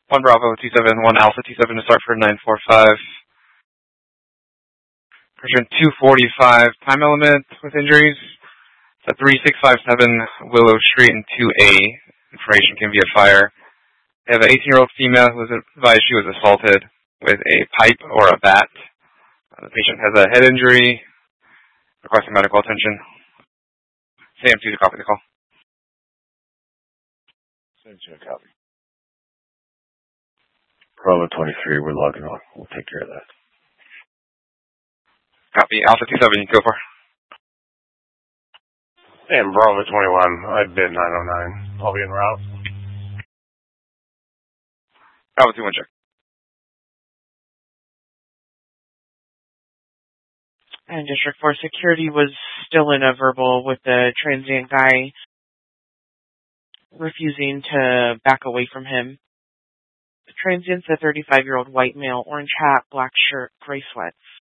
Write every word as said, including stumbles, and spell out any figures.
one Bravo, T seven, one Alpha, T seven to start for nine four five. Person two forty-five, time element with injuries. It's at three six five seven Willow Street in two A. Information can be a fire. They have an eighteen-year-old female who was advised she was assaulted with a pipe or a bat. Uh, the patient has a head injury, requesting medical attention. C M two to copy the call. C M two to copy. Bravo twenty-three, we're logging on. We'll take care of that. Copy. Alpha T seven, you go for. And Bravo twenty-one, I bid nine oh nine. I'll be en route. Bravo two one, check. And District four security was still in a verbal with the transient guy refusing to back away from him. The transient's a thirty-five-year-old white male, orange hat, black shirt, gray sweats.